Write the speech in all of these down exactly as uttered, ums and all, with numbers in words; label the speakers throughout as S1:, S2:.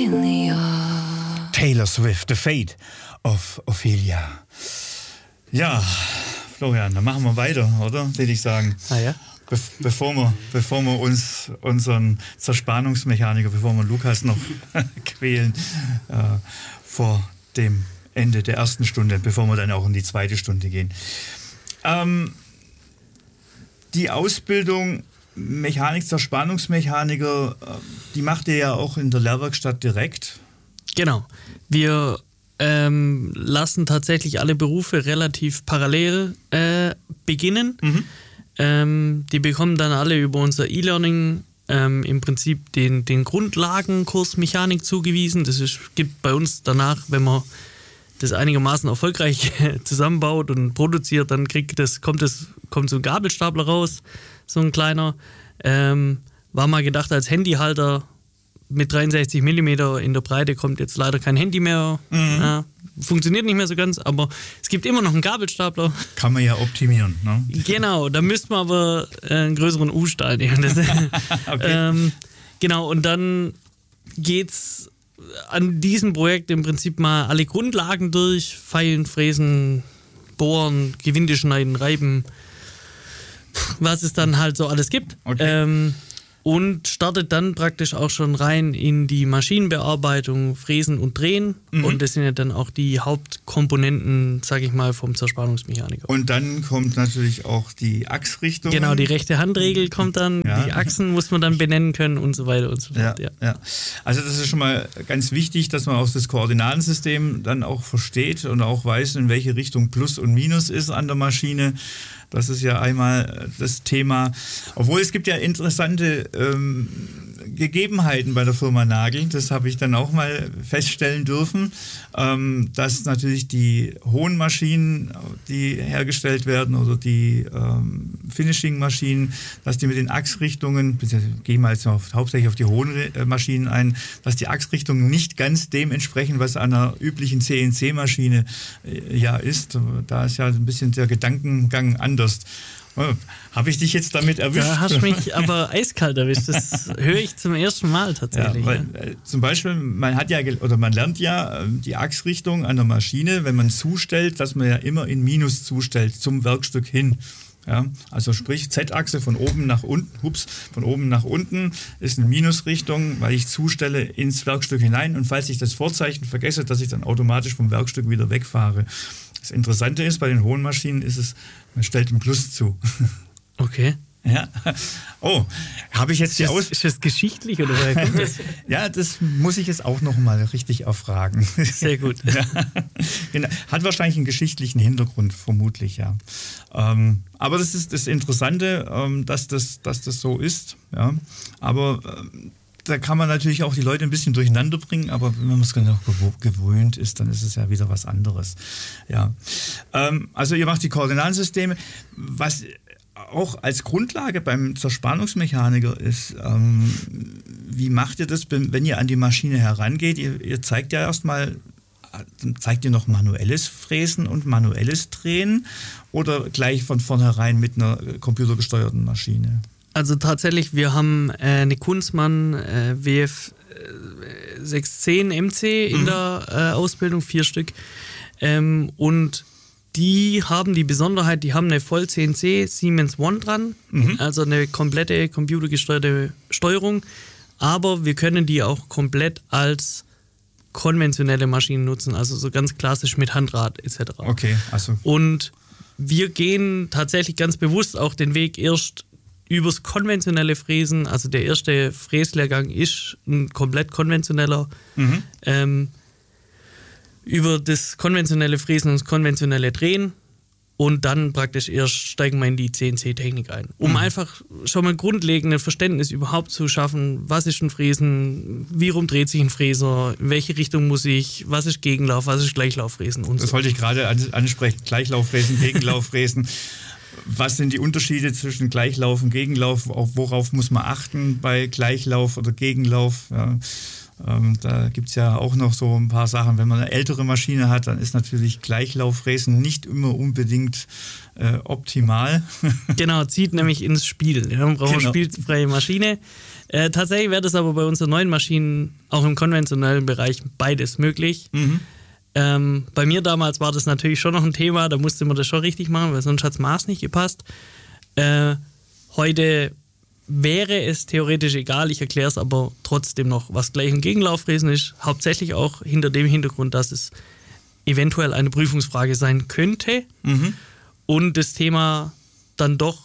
S1: Ophelia.
S2: Taylor Swift, The Fate of Ophelia. Ja, Florian, dann machen wir weiter, oder? Würde ich sagen.
S3: Ah ja?
S2: Be- bevor, wir, bevor wir uns unseren Zerspannungsmechaniker, bevor wir Lukas noch quälen, äh, vor dem Ende der ersten Stunde, bevor wir dann auch in die zweite Stunde gehen. Ähm, die Ausbildung Mechanik, Zerspannungsmechaniker, die macht ihr ja auch in der Lehrwerkstatt direkt.
S3: Genau. Wir ähm, lassen tatsächlich alle Berufe relativ parallel äh, beginnen. Mhm. Ähm, die bekommen dann alle über unser E-Learning ähm, im Prinzip den, den Grundlagenkurs Mechanik zugewiesen. Das ist, gibt bei uns danach, wenn man das einigermaßen erfolgreich zusammenbaut und produziert, dann kriegt das, kommt, das, kommt so ein Gabelstapler raus, so ein kleiner. Ähm, war mal gedacht als Handyhalter mit dreiundsechzig Millimeter in der Breite, kommt jetzt leider kein Handy mehr. Mhm. Ja, funktioniert nicht mehr so ganz, aber es gibt immer noch einen Gabelstapler.
S2: Kann man ja optimieren, ne?
S3: Genau, da müsste man aber äh, einen größeren U-Stahl nehmen. Das, okay. ähm, genau, und dann geht's an diesem Projekt im Prinzip mal alle Grundlagen durch. Feilen, Fräsen, Bohren, Gewinde schneiden, reiben, was es dann halt so alles gibt.
S2: Okay.
S3: Ähm, und startet dann praktisch auch schon rein in die Maschinenbearbeitung, Fräsen und Drehen. Mhm. Und das sind ja dann auch die Hauptkomponenten, sag ich mal, vom Zerspannungsmechaniker.
S2: Und dann kommt natürlich auch die Achsrichtung.
S3: Genau, die rechte Handregel kommt dann,
S2: ja.
S3: Die Achsen muss man dann benennen können und so weiter und so fort.
S2: Ja,
S3: ja.
S2: ja. Also das ist schon mal ganz wichtig, dass man auch das Koordinatensystem dann auch versteht und auch weiß, in welche Richtung Plus und Minus ist an der Maschine. Das ist ja einmal das Thema. Obwohl es gibt ja interessante ähm, Gegebenheiten bei der Firma Nagel. Das habe ich dann auch mal feststellen dürfen, ähm, dass natürlich die hohen Maschinen, die hergestellt werden oder die ähm, Finishing-Maschinen, dass die mit den Achsrichtungen, gehen wir jetzt auf, hauptsächlich auf die hohen äh, Maschinen ein, dass die Achsrichtungen nicht ganz dem entsprechen, was an einer üblichen C N C-Maschine äh, ja ist. Da ist ja ein bisschen der Gedankengang anders. Oh, habe ich dich jetzt damit erwischt?
S3: Da hast du mich aber eiskalt erwischt. Das höre ich zum ersten Mal tatsächlich.
S2: Ja, weil, äh, zum Beispiel, man hat ja oder man lernt ja äh, die Achsrichtung an der Maschine, wenn man zustellt, dass man ja immer in Minus zustellt zum Werkstück hin. Ja, also sprich Z-Achse von oben nach unten, hups, von oben nach unten ist eine Minusrichtung, weil ich zustelle ins Werkstück hinein und falls ich das Vorzeichen vergesse, dass ich dann automatisch vom Werkstück wieder wegfahre. Das Interessante ist, bei den hohen Maschinen ist es, man stellt ein Plus zu.
S3: Okay.
S2: Ja. Oh, habe ich jetzt
S3: ist
S2: die
S3: das,
S2: Aus...
S3: Ist das geschichtlich oder woher kommt das?
S2: Ja, das muss ich jetzt auch noch mal richtig erfragen.
S3: Sehr gut.
S2: Ja. Genau. Hat wahrscheinlich einen geschichtlichen Hintergrund, vermutlich, ja. Ähm, aber das ist das Interessante, ähm, dass, das, dass das so ist. Ja. Aber ähm, da kann man natürlich auch die Leute ein bisschen durcheinander bringen, aber wenn man es genau gewöhnt ist, dann ist es ja wieder was anderes. Ja. Ähm, also ihr macht die Koordinatensysteme. Was auch als Grundlage beim Zerspannungsmechaniker ist, ähm, wie macht ihr das, wenn ihr an die Maschine herangeht? Ihr, ihr zeigt ja erstmal, zeigt ihr noch manuelles Fräsen und manuelles Drehen oder gleich von vornherein mit einer computergesteuerten Maschine?
S3: Also tatsächlich, wir haben äh, eine Kunzmann äh, W F sechshundertzehn M C in mhm. der äh, Ausbildung, vier Stück. Ähm, und die haben die Besonderheit, die haben eine voll C N C Siemens One dran, mhm. also eine komplette computergesteuerte Steuerung. Aber wir können die auch komplett als konventionelle Maschinen nutzen, also so ganz klassisch mit Handrad et cetera.
S2: Okay, also.
S3: Und wir gehen tatsächlich ganz bewusst auch den Weg erst übers konventionelle Fräsen, also der erste Fräslehrgang ist ein komplett konventioneller, mhm. ähm, über das konventionelle Fräsen und das konventionelle Drehen und dann praktisch erst steigen wir in die C N C-Technik ein, um mhm. einfach schon mal grundlegendes Verständnis überhaupt zu schaffen, was ist ein Fräsen, wie rum dreht sich ein Fräser, in welche Richtung muss ich, was ist Gegenlauf, was ist Gleichlauffräsen und
S2: das
S3: so.
S2: wollte ich gerade ansprechen, Gleichlauffräsen, Gegenlauffräsen. Was sind die Unterschiede zwischen Gleichlauf und Gegenlauf? Auch worauf muss man achten bei Gleichlauf oder Gegenlauf? Ja, ähm, da gibt es ja auch noch so ein paar Sachen. Wenn man eine ältere Maschine hat, dann ist natürlich Gleichlauffräsen nicht immer unbedingt äh, optimal.
S3: Genau, zieht nämlich ins Spiel. Ja, man braucht
S2: genau.
S3: eine spielfreie Maschine. Äh, tatsächlich wäre das aber bei unseren neuen Maschinen auch im konventionellen Bereich beides möglich. Mhm. Ähm, bei mir damals war das natürlich schon noch ein Thema, da musste man das schon richtig machen, weil sonst hat das Maß nicht gepasst. Äh, heute wäre es theoretisch egal, ich erkläre es aber trotzdem noch, was gleich ein Gegenlauffräsen ist. Hauptsächlich auch hinter dem Hintergrund, dass es eventuell eine Prüfungsfrage sein könnte mhm. und das Thema dann doch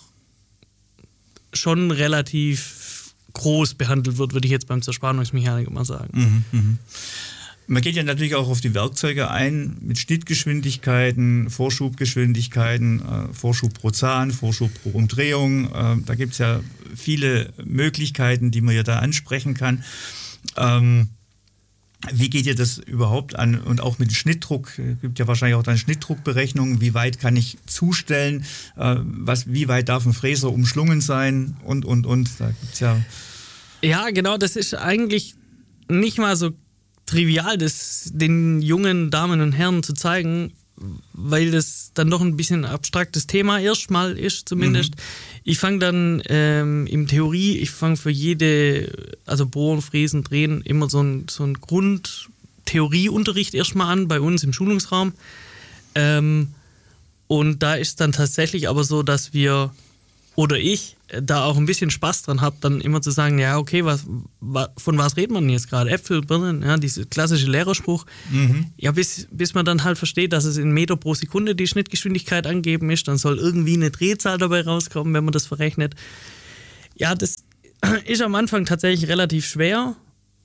S3: schon relativ groß behandelt wird, würde ich jetzt beim Zerspannungsmechaniker mal sagen.
S2: Mhm, mh. Man geht ja natürlich auch auf die Werkzeuge ein, mit Schnittgeschwindigkeiten, Vorschubgeschwindigkeiten, äh, Vorschub pro Zahn, Vorschub pro Umdrehung. Äh, da gibt es ja viele Möglichkeiten, die man ja da ansprechen kann. Ähm, wie geht ihr das überhaupt an? Und auch mit Schnittdruck, es gibt ja wahrscheinlich auch dann Schnittdruckberechnungen, wie weit kann ich zustellen, äh, was, wie weit darf ein Fräser umschlungen sein und, und, und. Da gibt's ja...
S3: Ja, genau, das ist eigentlich nicht mal so trivial, das den jungen Damen und Herren zu zeigen, weil das dann doch ein bisschen ein abstraktes Thema erstmal ist zumindest. Mhm. Ich fange dann ähm, in Theorie, ich fange für jede, also Bohren, Fräsen, Drehen, immer so ein, so ein Grundtheorieunterricht erstmal an, bei uns im Schulungsraum. Ähm, und da ist dann tatsächlich aber so, dass wir, oder ich, da auch ein bisschen Spaß dran habe, dann immer zu sagen, ja, okay, was, was, von was redet man jetzt gerade? Äpfel, Birnen, ja, dieser klassische Lehrerspruch. Mhm. Ja, bis, bis man dann halt versteht, dass es in Meter pro Sekunde die Schnittgeschwindigkeit angeben ist, dann soll irgendwie eine Drehzahl dabei rauskommen, wenn man das verrechnet. Ja, das ist am Anfang tatsächlich relativ schwer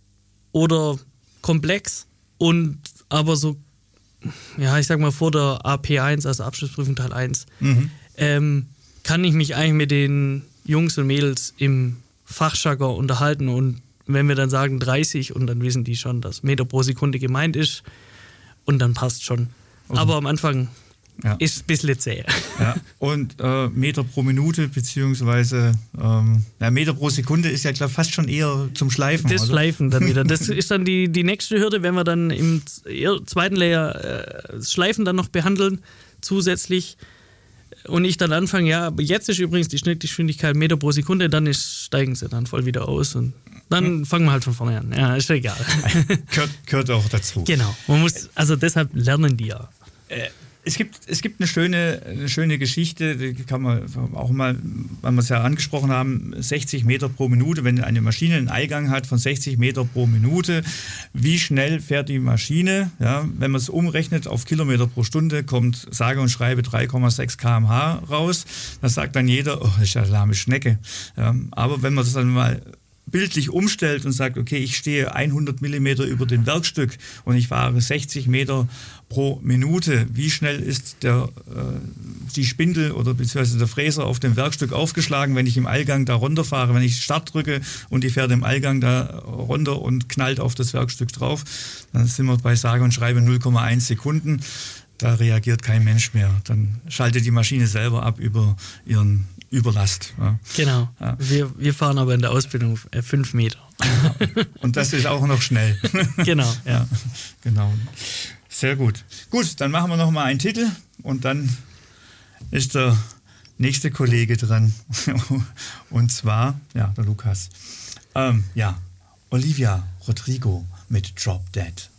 S3: oder komplex und aber so, ja, ich sag mal vor der A P eins, also Abschlussprüfung Teil eins, mhm. ähm, kann ich mich eigentlich mit den Jungs und Mädels im Fachjargon unterhalten und wenn wir dann sagen dreißig und dann wissen die schon, dass Meter pro Sekunde gemeint ist und dann passt schon. Okay. Aber am Anfang ja. ist es ein bisschen zäh.
S2: Ja. Und äh, Meter pro Minute beziehungsweise ähm, ja, Meter pro Sekunde ist ja klar fast schon eher zum Schleifen.
S3: Das
S2: also.
S3: Schleifen dann wieder. Das ist dann die, die nächste Hürde, wenn wir dann im zweiten Layer äh, das Schleifen dann noch behandeln zusätzlich. Und ich dann anfange, ja, jetzt ist übrigens die Schnittgeschwindigkeit Meter pro Sekunde, dann ist, steigen sie dann voll wieder aus und dann fangen wir halt von vorne an. Ja, ist egal.
S2: Gehört, gehört auch dazu.
S3: Genau. Man muss, also deshalb lernen die ja.
S2: Äh, es gibt, es gibt eine schöne, eine schöne Geschichte, die kann man auch mal, weil wir es ja angesprochen haben, sechzig Meter pro Minute, wenn eine Maschine einen Eingang hat von sechzig Meter pro Minute, wie schnell fährt die Maschine? Ja, wenn man es umrechnet auf Kilometer pro Stunde, kommt sage und schreibe drei Komma sechs Kilometer pro Stunde raus. Da sagt dann jeder, oh, das ist ja eine lahme Schnecke. Ja, aber wenn man das dann mal bildlich umstellt und sagt, okay, ich stehe hundert Millimeter über dem Werkstück und ich fahre sechzig Meter pro Minute. Wie schnell ist der, äh, die Spindel oder beziehungsweise der Fräser auf dem Werkstück aufgeschlagen, wenn ich im Allgang da runterfahre, wenn ich Start drücke und die fährt im Allgang da runter und knallt auf das Werkstück drauf, dann sind wir bei sage und schreibe null Komma eins Sekunden. Da reagiert kein Mensch mehr. Dann schaltet die Maschine selber ab über ihren Überlast. Ja.
S3: Genau. Ja. Wir, wir fahren aber in der Ausbildung fünf Meter.
S2: Und das ist auch noch schnell.
S3: Genau. Ja.
S2: Ja, genau. Sehr gut. Gut, dann machen wir noch mal einen Titel und dann ist der nächste Kollege dran. Und zwar, ja, der Lukas. Ähm, ja, Olivia Rodrigo mit Drop Dead.